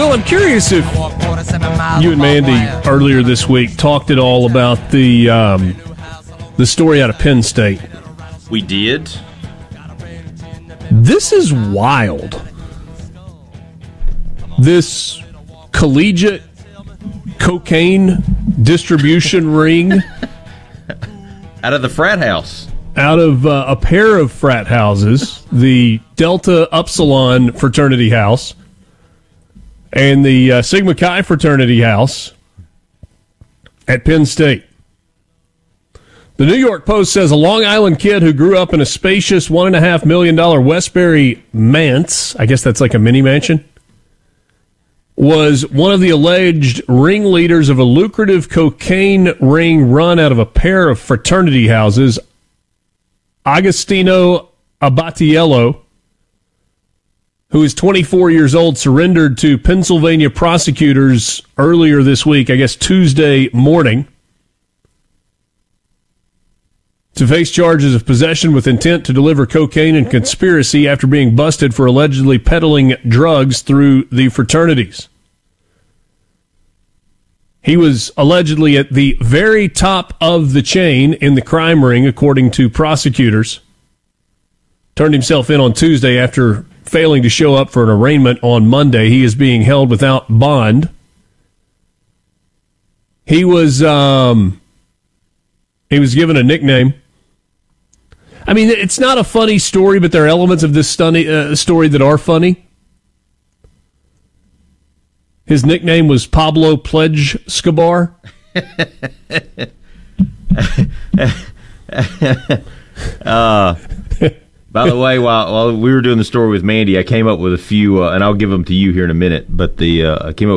Will, I'm curious if you and Mandy earlier this week talked at all about the story out of Penn State. We did. This is wild. This collegiate cocaine distribution ring Out of the frat house. out of a pair of frat houses, the Delta Upsilon fraternity house and the Sigma Chi fraternity house at Penn State. The New York Post says a Long Island kid who grew up in a spacious $1.5 million Westbury manse, I guess that's like a mini mansion, was one of the alleged ringleaders of a lucrative cocaine ring run out of a pair of fraternity houses. Agostino Abatiello, who is 24 years old, surrendered to Pennsylvania prosecutors earlier this week, I guess Tuesday morning, to face charges of possession with intent to deliver cocaine and conspiracy after being busted for allegedly peddling drugs through the fraternities. He was allegedly at the very top of the chain in the crime ring, according to prosecutors. Turned himself in on Tuesday after failing to show up for an arraignment on Monday. He is being held without bond. He was given a nickname. I mean, it's not a funny story, but there are elements of this story that are funny. His nickname was Pablo Pledge Scabar. By the way, while we were doing the story with Mandy, I came up with a few, and I'll give them to you here in a minute, but I came up